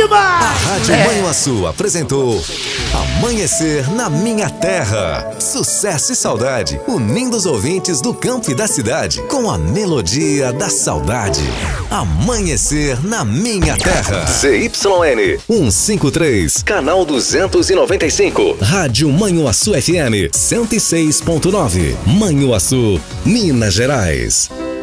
demais! A Rádio Manhuaçu apresentou Amanhecer na Minha Terra. Sucesso e saudade, unindo os ouvintes do campo e da cidade com a melodia da saudade. Amanhecer na Minha Terra. ZYN 153, canal 295. Rádio Manhuaçu FM 106.9. Manhuaçu, Minas Gerais.